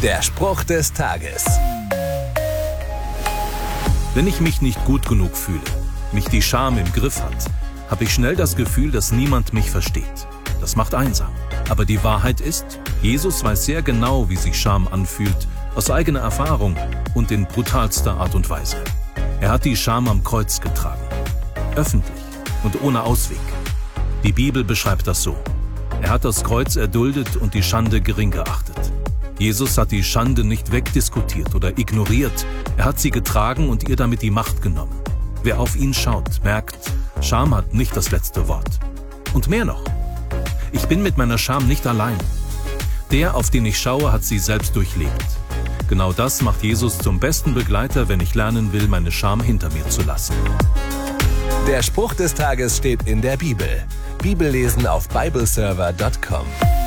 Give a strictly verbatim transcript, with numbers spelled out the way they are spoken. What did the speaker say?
Der Spruch des Tages. Wenn ich mich nicht gut genug fühle, mich die Scham im Griff hat, habe ich schnell das Gefühl, dass niemand mich versteht. Das macht einsam. Aber die Wahrheit ist, Jesus weiß sehr genau, wie sich Scham anfühlt, aus eigener Erfahrung und in brutalster Art und Weise. Er hat die Scham am Kreuz getragen. Öffentlich und ohne Ausweg. Die Bibel beschreibt das so. Er hat das Kreuz erduldet und die Schande gering geachtet. Jesus hat die Schande nicht wegdiskutiert oder ignoriert. Er hat sie getragen und ihr damit die Macht genommen. Wer auf ihn schaut, merkt, Scham hat nicht das letzte Wort. Und mehr noch. Ich bin mit meiner Scham nicht allein. Der, auf den ich schaue, hat sie selbst durchlebt. Genau das macht Jesus zum besten Begleiter, wenn ich lernen will, meine Scham hinter mir zu lassen. Der Spruch des Tages steht in der Bibel. Bibellesen auf bibleserver punkt com.